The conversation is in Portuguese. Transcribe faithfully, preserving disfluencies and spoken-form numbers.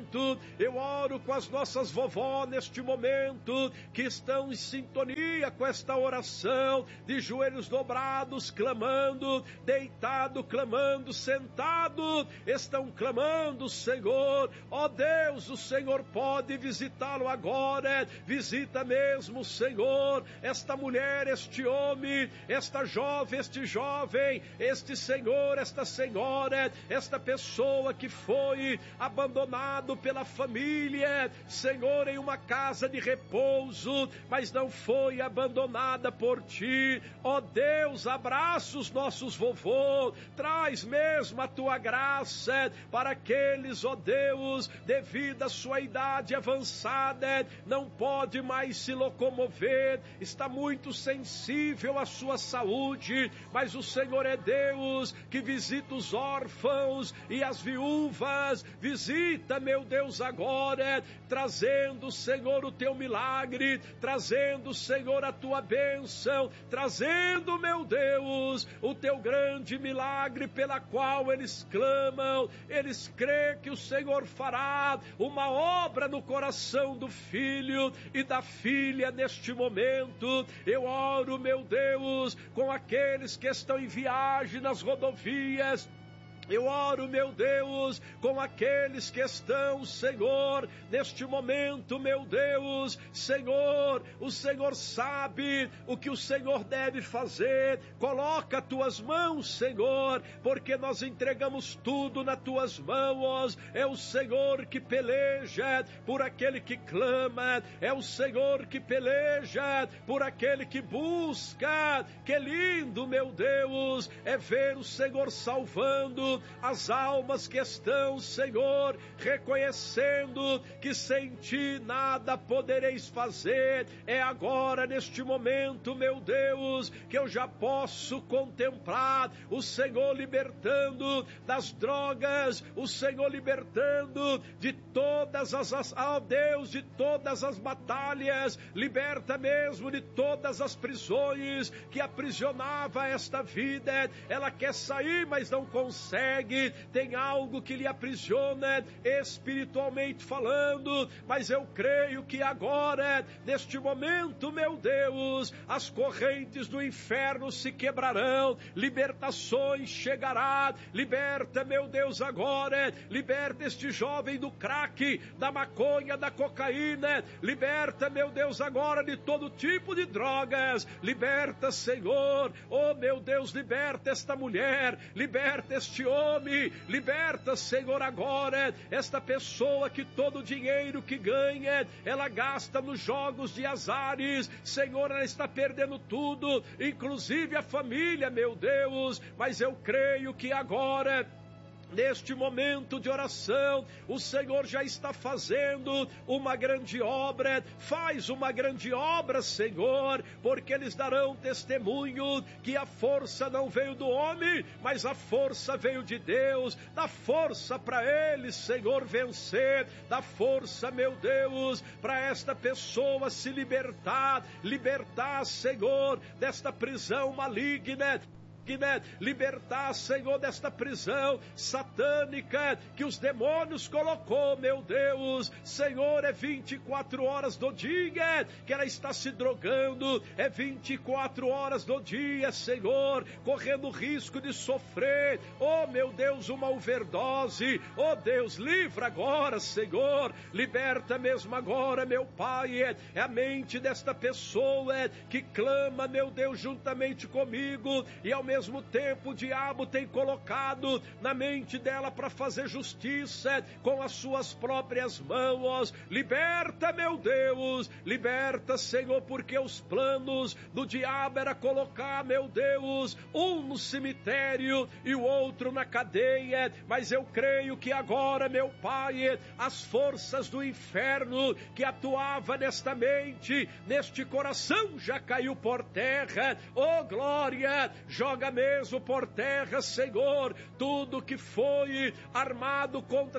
momento. Eu oro com as nossas vovó neste momento, que estão em sintonia com esta oração, de joelhos dobrados, clamando, deitado, clamando, sentado, estão clamando, Senhor. Ó Deus, o Senhor pode visitá-lo agora. Visita mesmo, Senhor, esta mulher, este homem, esta jovem, este jovem, este senhor, esta senhora, esta pessoa que foi abandonado pela família, Senhor, em uma casa de repouso, mas não foi abandonada por Ti. Ó Deus, abraça os nossos vovôs, traz mesmo a Tua graça para aqueles, ó Deus, devido à sua idade avançada, não pode mais se locomover, está muito sensível à sua saúde, mas o Senhor é Deus que visita os órfãos e as viúvas. Visita, meu Deus, agora, trazendo, Senhor, o Teu milagre, trazendo, Senhor, a Tua bênção, trazendo, meu Deus, o Teu grande milagre pela qual eles clamam. Eles creem que o Senhor fará uma obra no coração do filho e da filha neste momento. Eu oro, meu Deus, com aqueles que estão em viagem nas rodovias. Eu oro, meu Deus, com aqueles que estão, Senhor, neste momento, meu Deus, Senhor, o Senhor sabe o que o Senhor deve fazer. Coloca as Tuas mãos, Senhor, porque nós entregamos tudo nas Tuas mãos. É o Senhor que peleja por aquele que clama, é o Senhor que peleja por aquele que busca. Que lindo, meu Deus, é ver o Senhor salvando as almas que estão, Senhor, reconhecendo que sem Ti nada podereis fazer. É agora, neste momento, meu Deus, que eu já posso contemplar o Senhor libertando das drogas, o Senhor libertando de todas as, ó Deus, de todas as batalhas. Liberta mesmo de todas as prisões que aprisionava esta vida. Ela quer sair, mas não consegue. Tem algo que lhe aprisiona espiritualmente falando, mas eu creio que agora, neste momento, meu Deus, as correntes do inferno se quebrarão, libertações chegará. Liberta, meu Deus, agora, liberta este jovem do crack, da maconha, da cocaína. Liberta, meu Deus, agora de todo tipo de drogas. Liberta, Senhor, oh meu Deus, liberta esta mulher, liberta este homem, liberta, Senhor, agora esta pessoa que todo o dinheiro que ganha, ela gasta nos jogos de azares. Senhor, ela está perdendo tudo, inclusive a família, meu Deus, mas eu creio que agora, neste momento de oração, o Senhor já está fazendo uma grande obra. Faz uma grande obra, Senhor, porque eles darão testemunho que a força não veio do homem, mas a força veio de Deus. Dá força para eles, Senhor, vencer. Dá força, meu Deus, para esta pessoa se libertar, libertar, Senhor, desta prisão maligna. Libertar, Senhor, desta prisão satânica que os demônios colocou, meu Deus. Senhor, é vinte e quatro horas do dia que ela está se drogando, é vinte e quatro horas do dia, Senhor, correndo risco de sofrer, oh meu Deus, uma overdose. Oh Deus, livra agora, Senhor, liberta mesmo agora, meu Pai. É a mente desta pessoa que clama, meu Deus, juntamente comigo, e ao mesmo tempo o diabo tem colocado na mente dela para fazer justiça com as suas próprias mãos. Liberta, meu Deus, liberta, Senhor, porque os planos do diabo era colocar, meu Deus, um no cemitério e o outro na cadeia, mas eu creio que agora, meu Pai, as forças do inferno que atuava nesta mente, neste coração, já caiu por terra. Oh glória, joga mesmo por terra, Senhor, tudo que foi armado contra